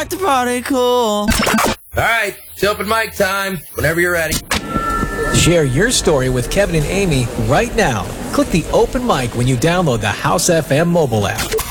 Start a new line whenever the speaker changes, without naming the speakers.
like to party cool.
All right, it's open mic time. Whenever you're ready.
Share your story with Kevin and Amy right now. Click the open mic when you download the House FM mobile app.